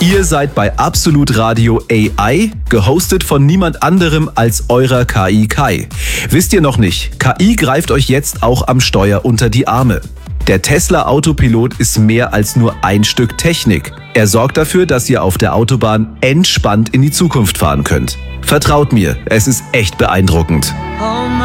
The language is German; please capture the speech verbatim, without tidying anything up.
Ihr seid bei Absolut Radio A I, gehostet von niemand anderem als eurer K I Kai. Wisst ihr noch nicht, K I greift euch jetzt auch am Steuer unter die Arme. Der Tesla Autopilot ist mehr als nur ein Stück Technik. Er sorgt dafür, dass ihr auf der Autobahn entspannt in die Zukunft fahren könnt. Vertraut mir, es ist echt beeindruckend.